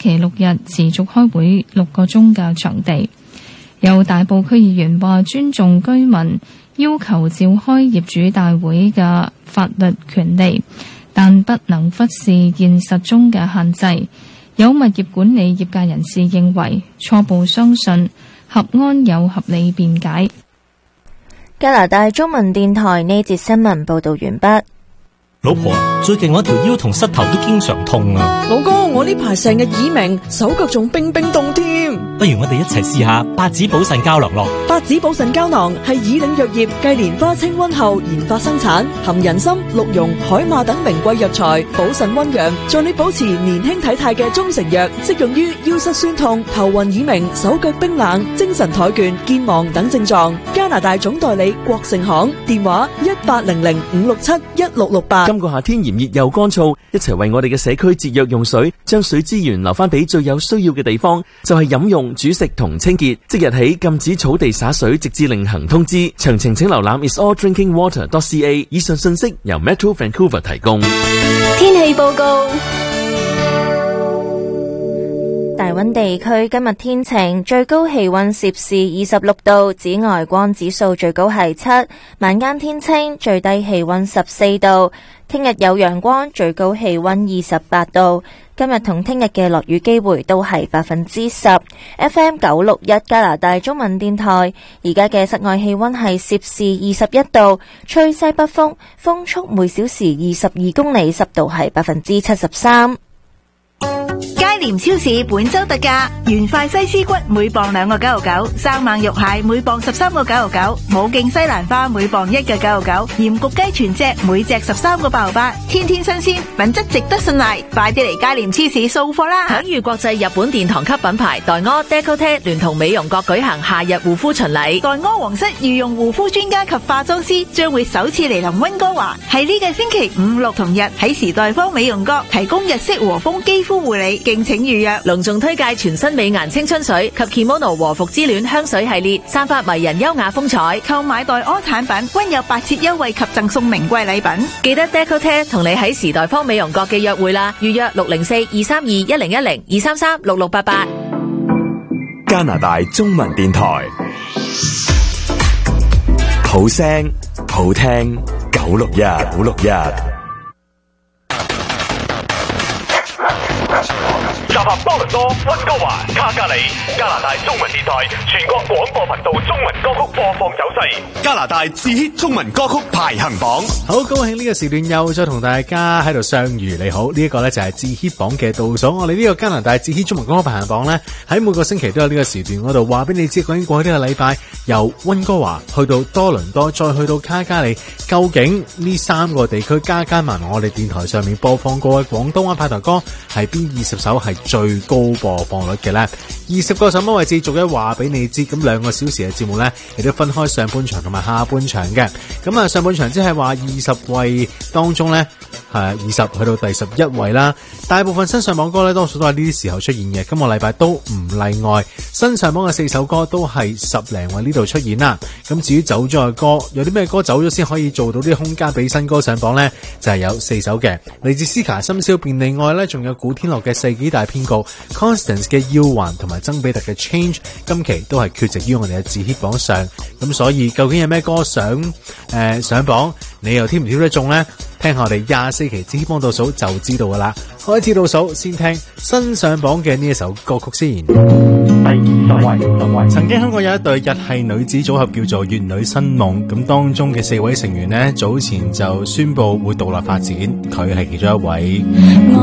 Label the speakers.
Speaker 1: 期6日持續開會6個鐘嘅場地。有大埔區議員話尊重居民要求召開業主大會嘅法律權利，但不能忽視現實中嘅限制。有物業管理業界人士認為，初步相信合安有合理辯解。
Speaker 2: 加拿大中文電台呢節新聞報道完畢。
Speaker 3: 老婆，最近我條腰同膝頭都經常痛啊！
Speaker 4: 老公，我呢排成日耳鳴，手腳仲冰冰凍添。
Speaker 3: 不如我哋一齊試下八子補腎膠囊咯。
Speaker 4: 八子補腎膠囊係以領藥業繼蓮花清瘟後研發生產，含人參、鹿茸、海馬等名貴藥材，補腎溫陽，助你保持年輕體態嘅中成藥，適用於腰膝痠痛、頭暈耳鳴、手腳冰冷、精神怠倦、健忘等症狀。加拿大總代理國盛行，電話1800-567-1668。
Speaker 5: 今個夏天炎熱又乾燥，一齊為我哋嘅社區節約用水，將水資源留翻俾最有需要嘅地方，就係飲用、煮食同清潔。即日起禁止草地灑水，直至另行通知。詳情請瀏覽 isaldrinkingwater.ca。以上信息由 Metro Vancouver 提供。
Speaker 2: 天氣報告。大溫地區今日天晴，最高氣溫攝氏26度，紫外光指數最高係7，晚間天清，最低氣溫14度。聽日有陽光，最高氣溫28度。今日同聽日嘅落雨機會都係10%。FM 961加拿大中文電台，而家嘅室外氣溫係攝氏21度，吹西北風，風速每小時22公里，濕度係73%。
Speaker 6: 佳廉超市本周特價，原塊西施骨每磅2個9毫9，生猛肉蟹每磅13個9毫9，冇勁西蘭花每磅1個9毫9，鹽焗雞全隻每隻13個8毫8，天天新鮮，品質值得信賴，快啲嚟佳廉超市掃貨啦！
Speaker 7: 享譽國際日本殿堂級品牌黛柯 Decote 聯同美容閣舉行夏日護膚巡禮，
Speaker 6: 黛柯皇室御用護膚專家及化妝師將會首次嚟臨溫哥華，係呢個星期5、6同日喺時代坊美容閣提供日式和風肌膚護理，敬請預約。
Speaker 7: 隆重推介全新美顏青春水及 Kimono 和服之戀香水系列，散發迷人優雅風采。
Speaker 6: 購買黛柯產品均有8折優惠及贈送名貴禮品。
Speaker 7: 記得 Decote 同你喺時代坊美容閣嘅約會啦，預約604-232-1010-233-6688。
Speaker 8: 加拿大中文電台，好聲好聽961。
Speaker 9: 集合多倫多、溫哥華、卡加里，加拿大中文電台全國廣播頻道中文歌曲播放走勢，
Speaker 8: 加拿大自 hit 中文歌曲排行榜。
Speaker 10: 好高興呢個時段又再同大家喺度相遇。你好，呢一個呢就係自 hit 榜嘅倒數。我哋呢個加拿大自 hit 中文歌曲排行榜呢，喺每個星期都有呢個時段嗰度話俾你知，究竟過去呢個禮拜由溫哥華去到多倫多，再去到卡加里，究竟呢3個地區加埋我哋電台上面播放過嘅廣東話派台歌係邊20首係最高播放率嘅呢？20個上榜位置逐一話俾你知。咁2個小時嘅節目呢，亦都分開上半場同埋下半場嘅。咁啊，上半場即係話20位當中呢，係20去到第11位啦。大部分新上榜歌呢，多數都係呢啲時候出現嘅。今個禮拜都唔例外，新上榜嘅4首歌都係10零位呢度出現啦。咁至於走咗嘅歌，有啲咩歌走咗先可以做到啲空間俾新歌上榜呢？就係有4首嘅，嚟自斯卡深宵便利愛呢，仲有古天樂嘅世紀大騙局、Constance 嘅要還同埋曾比特嘅 Change， 今期都係缺席於我哋嘅自 hit 榜上。咁所以究竟有咩歌上榜，你又挑唔挑得中呢？聽下我哋24期自 hit 榜倒數就知道噶啦。開始倒數，先聽新上榜嘅呢一首歌曲先。第20位，曾經香港有一對日系女子組合叫做乙女新夢，咁當中嘅4位成員呢，早前就宣布會獨立發展，佢係其中一位。